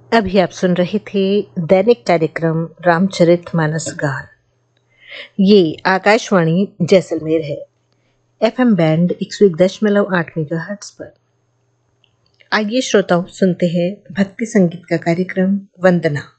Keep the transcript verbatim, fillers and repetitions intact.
अभी आप सुन रहे थे दैनिक कार्यक्रम रामचरितमानस गान। ये आकाशवाणी जैसलमेर है। एफएम बैंड एक सौ एक दशमलव आठ मेगाहर्ट्ज पर। आइए श्रोताओं, सुनते हैं भक्ति संगीत का कार्यक्रम वंदना।